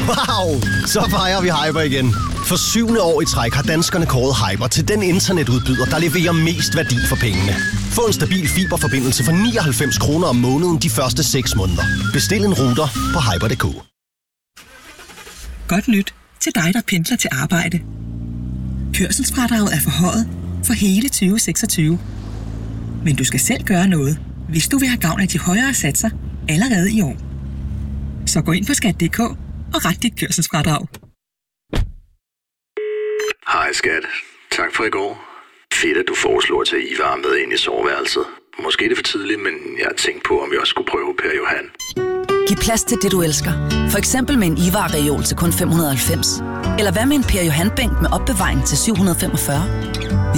Wow! Så fejrer vi Hyper igen. For 7. år i træk har danskerne kåret Hyper til den internetudbyder, der leverer mest værdi for pengene. Få en stabil fiberforbindelse for 99 kroner om måneden de første 6 måneder. Bestil en router på hyper.dk. Godt nyt til dig, der pendler til arbejde. Kørselsfradraget er forhøjet for hele 2026. Men du skal selv gøre noget, hvis du vil have gavn af de højere satser allerede i år. Så gå ind på skat.dk og ret dit kørselsfradrag. Hej skat. Tak for i går. Fedt, at du foreslår at tage Ivar med ind i soveværelset. Måske er det for tidligt, men jeg har tænkt på, om vi også skulle prøve Per Johan. Giv plads til det, du elsker. For eksempel med en Ivar-reol til kun 590. Eller hvad med en Per Johan-bænk med opbevaring til 745?